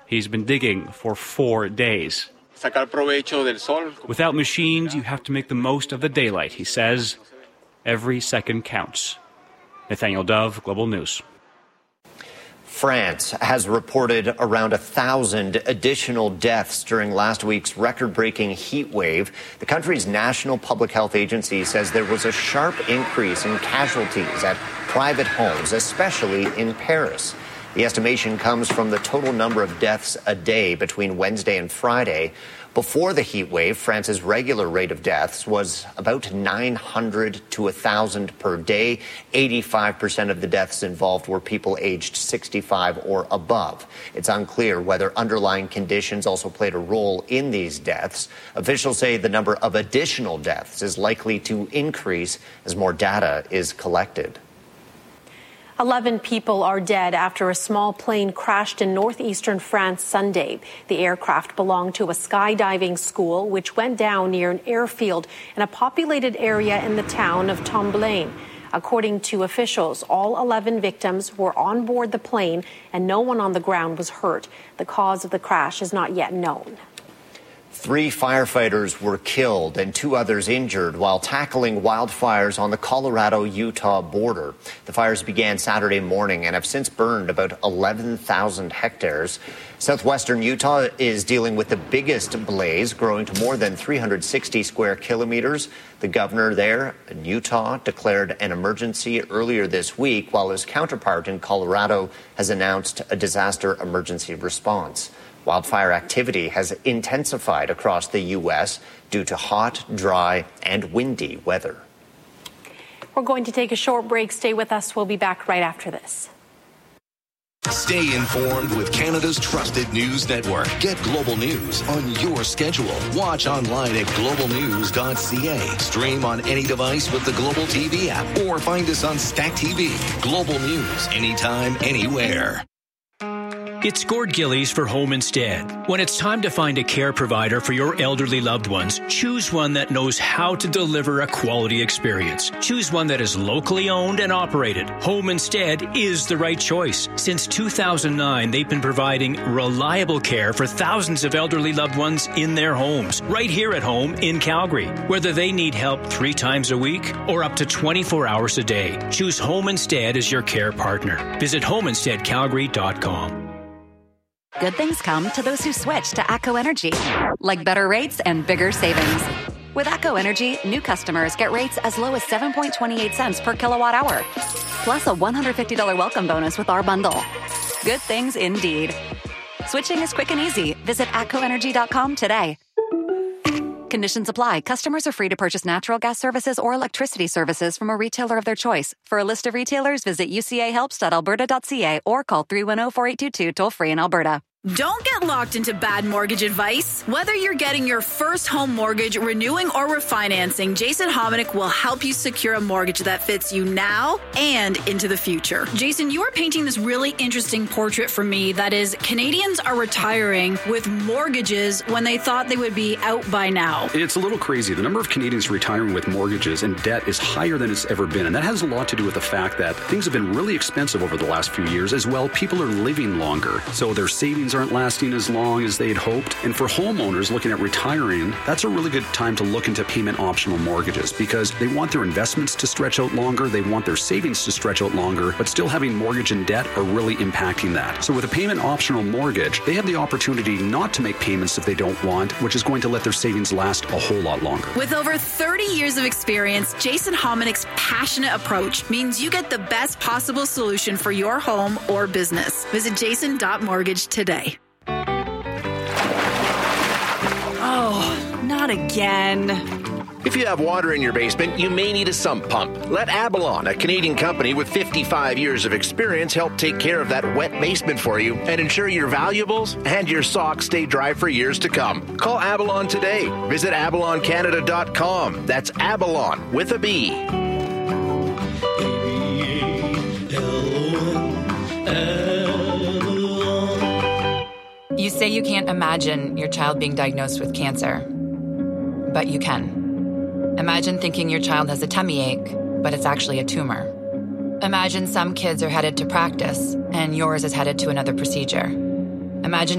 He's been digging for 4 days. Without machines, you have to make the most of the daylight, he says. Every second counts. Nathaniel Dove, Global News. France has reported around 1,000 additional deaths during last week's record-breaking heat wave. The country's National Public Health Agency says there was a sharp increase in casualties at private homes, especially in Paris. The estimation comes from the total number of deaths a day between Wednesday and Friday. Before the heat wave, France's regular rate of deaths was about 900 to 1,000 per day. 85% of the deaths involved were people aged 65 or above. It's unclear whether underlying conditions also played a role in these deaths. Officials say the number of additional deaths is likely to increase as more data is collected. 11 people are dead after a small plane crashed in northeastern France Sunday. The aircraft belonged to a skydiving school, which went down near an airfield in a populated area in the town of Tomblain. According to officials, all 11 victims were on board the plane and no one on the ground was hurt. The cause of the crash is not yet known. 3 firefighters were killed and 2 others injured while tackling wildfires on the Colorado-Utah border. The fires began Saturday morning and have since burned about 11,000 hectares. Southwestern Utah is dealing with the biggest blaze, growing to more than 360 square kilometers. The governor there in Utah declared an emergency earlier this week, while his counterpart in Colorado has announced a disaster emergency response. Wildfire activity has intensified across the U.S. due to hot, dry, and windy weather. We're going to take a short break. Stay with us. We'll be back right after this. Stay informed with Canada's trusted news network. Get Global News on your schedule. Watch online at globalnews.ca. Stream on any device with the Global TV app or find us on Stack TV. Global News, anytime, anywhere. It's Gord Gillies for Home Instead. When it's time to find a care provider for your elderly loved ones, choose one that knows how to deliver a quality experience. Choose one that is locally owned and operated. Home Instead is the right choice. Since 2009, they've been providing reliable care for thousands of elderly loved ones in their homes, right here at home in Calgary. Whether they need help 3 times a week or up to 24 hours a day, choose Home Instead as your care partner. Visit homeinsteadcalgary.com. Good things come to those who switch to ATCO Energy, like better rates and bigger savings. With ATCO Energy, new customers get rates as low as 7.28 cents per kilowatt hour, plus a $150 welcome bonus with our bundle. Good things indeed. Switching is quick and easy. Visit atcoenergy.com today. Conditions apply. Customers are free to purchase natural gas services or electricity services from a retailer of their choice. For a list of retailers, visit ucahelps.alberta.ca or call 310-4822 toll-free in Alberta. Don't get locked into bad mortgage advice. Whether you're getting your first home mortgage, renewing, or refinancing, Jason Hominick will help you secure a mortgage that fits you now and into the future. Jason, you are painting this really interesting portrait for me. That is, Canadians are retiring with mortgages when they thought they would be out by now. It's a little crazy. The number of Canadians retiring with mortgages and debt is higher than it's ever been. And that has a lot to do with the fact that things have been really expensive over the last few years as well. People are living longer, so their savings aren't lasting as long as they'd hoped. And for homeowners looking at retiring, that's a really good time to look into payment optional mortgages because they want their investments to stretch out longer, they want their savings to stretch out longer, but still having mortgage and debt are really impacting that. So with a payment optional mortgage, they have the opportunity not to make payments if they don't want, which is going to let their savings last a whole lot longer. With over 30 years of experience, Jason Hominick's passionate approach means you get the best possible solution for your home or business. Visit jason.mortgage today. Oh, not again. If you have water in your basement, you may need a sump pump. Let Avalon, a Canadian company with 55 years of experience, help take care of that wet basement for you and ensure your valuables and your socks stay dry for years to come. Call Avalon today. Visit avaloncanada.com. That's Avalon with a B. You say you can't imagine your child being diagnosed with cancer, but you can. Imagine thinking your child has a tummy ache, but it's actually a tumor. Imagine some kids are headed to practice, and yours is headed to another procedure. Imagine